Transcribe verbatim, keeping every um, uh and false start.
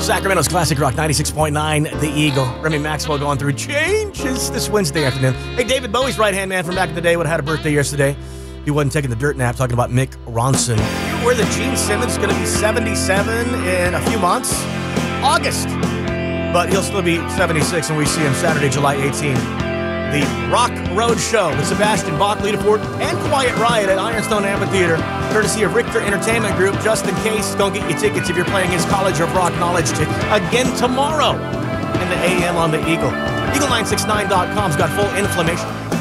Sacramento's Classic Rock ninety-six point nine, The Eagle. Remy Maxwell going through changes this Wednesday afternoon. Hey, David Bowie's right-hand man from back in the day would have had a birthday yesterday. He wasn't taking the dirt nap, talking about Mick Ronson. You aware that Gene Simmons is going to be seventy-seven in a few months? August. But he'll still be seventy-six, and we see him Saturday, July eighteenth. The Rock Road Show with Sebastian Bach, Lita Ford, and Quiet Riot at Ironstone Amphitheater, courtesy of Richter Entertainment Group. Just in case, don't get your tickets if you're playing his College of Rock Knowledge tick again tomorrow in the A M on the Eagle. Eagle nine six nine dot com's got full information.